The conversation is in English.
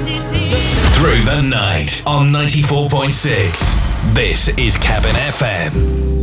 Through the night on 94.6. This is Cabin FM.